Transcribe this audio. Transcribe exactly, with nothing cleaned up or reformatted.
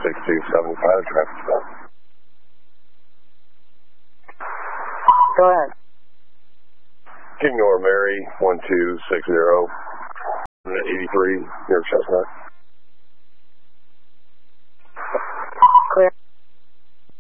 six two seven five, traffic stop. Go ahead. Ignore Mary, one two six zero, eighty-three, near Chestnut.